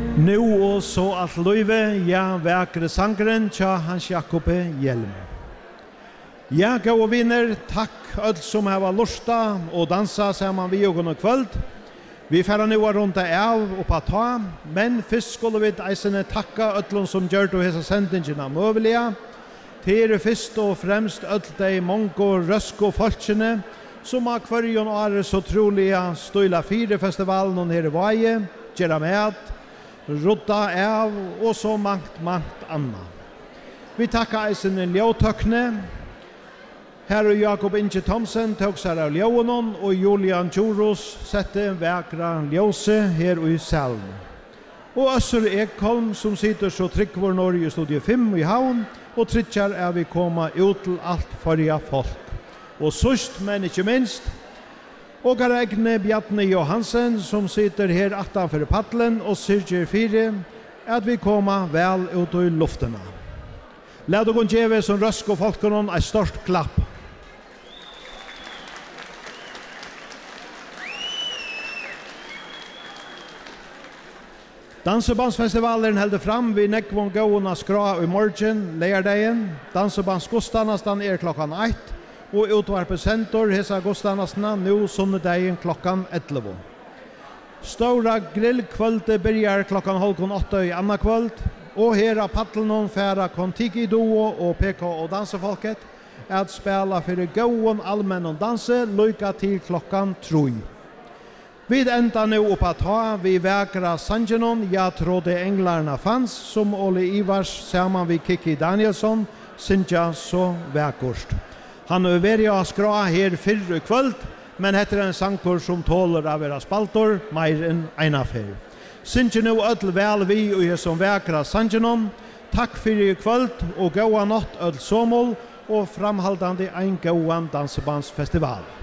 Nu och så att löjve, ja, väkre sangren, tja Hans Jakobe Hjelm. Ja, gå och vinner, tack öll som har lusta och dansa samman vi och kvöld. Vi färra nu att runda av och på ta, men först skulle vi eisene takka öllum som gjør du hesa sendingina møvelige. Til først og fremst öll de mongo røsko folkene, som har kvarjon året så troliga støyla 4 festivalen her i Vaje, gjera med, rodda av og så mangt anna. Vi takkar eisene ljøtøkne. Her og Jakob Inge Thomsen tog seg av ljøvenen, og Julian Djuros sette vekra ljøse her i salen. Og Øssur Ekholm som sitter så tryggvår Norge i Studie 5 i Havn, og trykker er vi koma ut til alt forrige folk. Og sørst, men ikke minst, og Egne Bjarne Johansen som sitter her attanfor paddelen og syrger 4, at vi koma vel ut i luftene. Lad dere gjøre som røsk og folkene en stort klapp. Dansebandsfestivalen heldur fram vid nekvån gående skra i morgen, leierdagen. Dansebandsgudstjenestene er klokkan 1, og utvarpet senter hesa gudstjenestene nå sunnedagen klokkan 11. Stora grillkvölde börjar klokkan 7:30 i anna kvöld, og her av paddelen færa Kontiki Duo og PK og dansefolket at spela for gåen allmenn danse lyka til klokkan 3. Vi enda nu upp att ha vi väkra sangenon jag trodde änglarna fanns som Olle Ivars samman vid Kiki Danielsson synja så väkorst. Han har varit att skra här förr kvöld, men heter en sankor som tåler av era spaltor mer än ena för. Synja nu öll väl vi och som väkra sangenon. Tack för i kvöld och goa natt öll somol och framhållande en goan dansebandsfestival.